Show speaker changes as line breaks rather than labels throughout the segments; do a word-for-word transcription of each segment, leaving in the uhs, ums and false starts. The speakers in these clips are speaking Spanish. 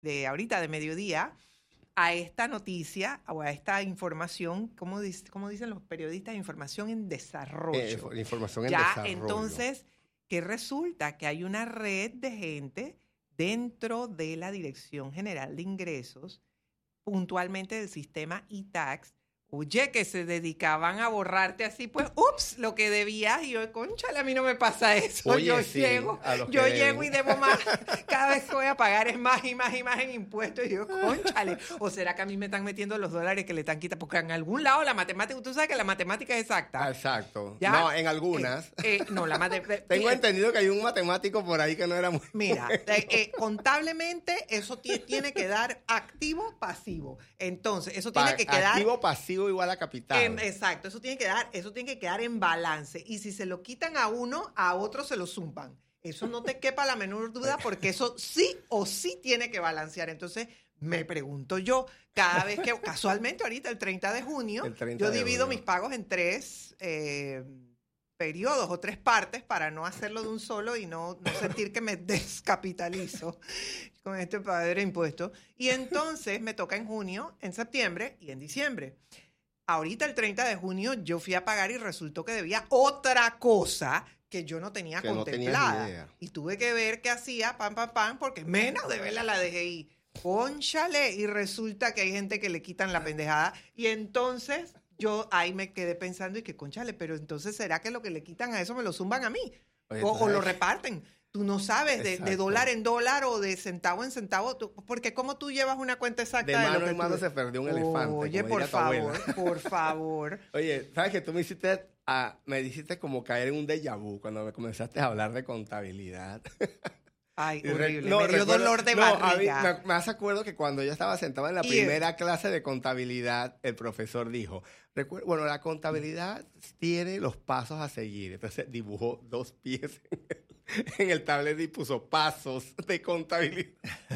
de ahorita, de mediodía, a esta noticia o a esta información, ¿cómo, dice, cómo dicen los periodistas? Información en desarrollo.
Eh, información en
ya,
desarrollo.
Entonces, ¿qué resulta? Que hay una red de gente dentro de la Dirección General de Ingresos, puntualmente del sistema e-tax, oye, que se dedicaban a borrarte así, pues, ups, lo que debías. Y yo, cónchale, a mí no me pasa eso.
Oye,
yo
sí,
llego, yo llego y debo más. Cada vez que voy a pagar es más y más y más en impuestos. Y yo, cónchale. ¿O será que a mí me están metiendo los dólares que le están quitando? Porque en algún lado la matemática, tú sabes que la matemática es exacta.
Exacto.
¿Ya?
No, en algunas.
Eh, eh, no, la matemática.
Tengo entendido que hay un matemático por ahí que no era muy
Mira,
bueno.
eh, eh, contablemente eso tiene que dar activo, pasivo. Entonces, eso tiene
Pa-
que quedar...
Activo, pasivo igual a capital.
En, exacto, eso tiene que dar, eso tiene que quedar en balance. Y si se lo quitan a uno, a otro se lo zumban. Eso no te quepa la menor duda, porque eso sí o sí tiene que balancear. Entonces, me pregunto yo, cada vez que, casualmente ahorita el treinta de junio,
El treinta
yo
de
divido
junio.
mis pagos en tres eh, periodos o tres partes para no hacerlo de un solo y no, no sentir que me descapitalizo con este pagadero de impuestos. Y entonces me toca en junio, en septiembre y en diciembre. Ahorita el treinta de junio yo fui a pagar y resultó que debía otra cosa que yo no tenía
Que no
contemplada.
tenías idea.
Y tuve que ver qué hacía, pam, pam, pam, porque menos de verla la dejé ahí. Cónchale, y resulta que hay gente que le quitan la pendejada. Y entonces yo ahí me quedé pensando y que, cónchale, pero entonces ¿será que lo que le quitan a eso me lo zumban a mí?
Oye,
o,
tú
o lo
sabes-
reparten. Tú no sabes de, de
Exacto.
dólar en dólar o de centavo en centavo, tú- porque ¿cómo tú llevas una cuenta exacta
De
de,
mano
lo que
en mano
tú...
se perdió un elefante.
Oye,
como
por
diría tu abuela.
favor, por favor.
Oye, ¿sabes que tú me hiciste, ah, me hiciste como caer en un déjà vu cuando me comenzaste a hablar de contabilidad?
Ay,
Y re-
horrible.
no,
me dio
recuerdo-
dolor de
no, a mí
barriga.
me, me hace acuerdo que cuando yo estaba sentado en la
Y-
primera clase de contabilidad, el profesor dijo, recuer- bueno, la contabilidad tiene los pasos a seguir. Entonces dibujó dos pies en el, en el tablero y puso pasos de contabilidad.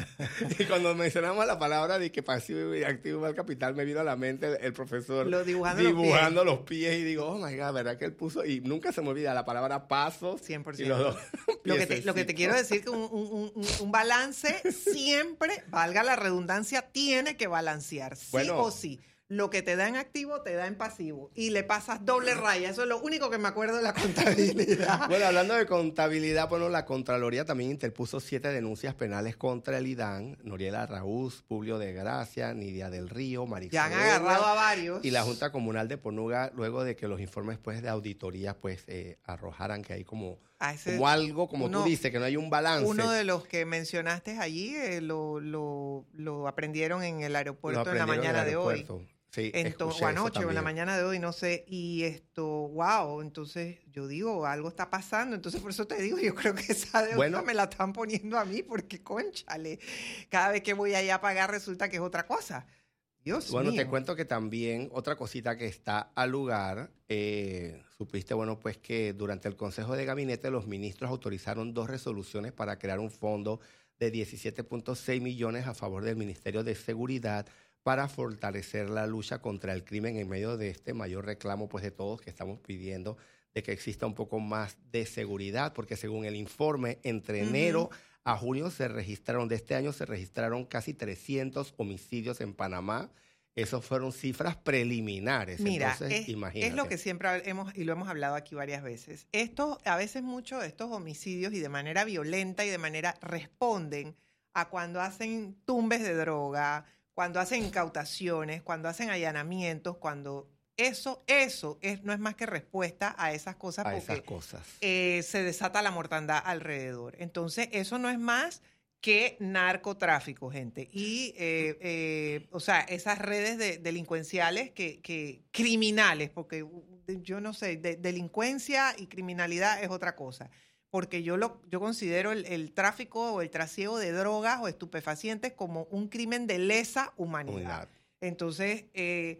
Y cuando mencionamos la palabra de que pasivo y activo igual capital, me vino a la mente el, el profesor
Lo dibujando los
dibujando los pies. Y digo, oh my God, ¿verdad que él puso? Y nunca se me olvida la palabra pasos.
cien por
Y
ciento.
los dos
Lo que, te, lo que te
piececitos.
quiero decir que un, un, un, un balance siempre, valga la redundancia, tiene que balancear, sí
Bueno.
o sí. Lo que te da en activo, te da en pasivo. Y le pasas doble raya. Eso es lo único que me acuerdo de la contabilidad.
Bueno, hablando de contabilidad, bueno, la Contraloría también interpuso siete denuncias penales contra el IDAN, Noriela Raúz, Publio de Gracia, Nidia del Río, Marisol
Ya han agarrado a varios.
y la Junta Comunal de Ponuga, luego de que los informes pues, de auditoría pues, eh, arrojaran que hay como,
A ese-
como algo, como
uno-
tú dices, que no hay un balance.
Uno de los que mencionaste allí eh, lo, lo, lo aprendieron en el
Lo
aeropuerto en la
aprendieron en
mañana
el
de hoy.
aeropuerto. Sí,
Entonces,
escuché
o
eso
anoche o en la
también.
mañana de hoy, no sé. Y esto, wow, entonces yo digo, algo está pasando. Entonces, por eso te digo, yo creo que esa deuda
Bueno.
me la están poniendo a mí, porque, cónchale, cada vez que voy allá a pagar resulta que es otra cosa. Dios
Bueno,
mío.
te cuento que también otra cosita que está al lugar, eh, supiste, bueno, pues que durante el Consejo de Gabinete los ministros autorizaron dos resoluciones para crear un fondo de diecisiete punto seis millones a favor del Ministerio de Seguridad para fortalecer la lucha contra el crimen en medio de este mayor reclamo, pues, de todos que estamos pidiendo de que exista un poco más de seguridad, porque según el informe, entre
Ujú.
enero a junio se registraron, de este año se registraron casi trescientos homicidios en Panamá. Esas fueron cifras preliminares.
Mira,
Entonces,
es,
imagínate.
es lo que siempre hemos, y lo hemos hablado aquí varias veces. Estos, a veces muchos de estos homicidios y de manera violenta y de manera responden a cuando hacen tumbes de droga, cuando hacen incautaciones, cuando hacen allanamientos, cuando eso, eso es, no es más que respuesta a esas cosas
a
porque
esas cosas.
eh, se desata la mortandad alrededor. Entonces, eso no es más que narcotráfico, gente. Y, eh, eh, o sea, esas redes de, delincuenciales que, que criminales, porque uh, yo no sé, de, delincuencia y criminalidad es otra cosa. Porque yo lo yo considero el, el tráfico o el trasiego de drogas o estupefacientes como un crimen de lesa humanidad.
Humanidad.
Entonces, eh,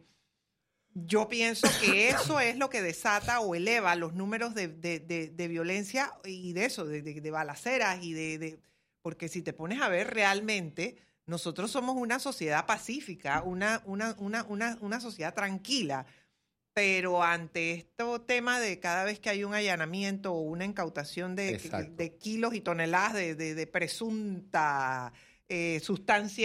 yo pienso que eso es lo que desata o eleva los números de, de, de, de violencia y de eso, de, de, de balaceras y de, de... Porque si te pones a ver realmente, nosotros somos una sociedad pacífica, una, una, una, una, una sociedad tranquila, pero ante este tema de cada vez que hay un allanamiento o una incautación de,
Exacto.
de kilos y toneladas de, de, de presunta eh, sustancias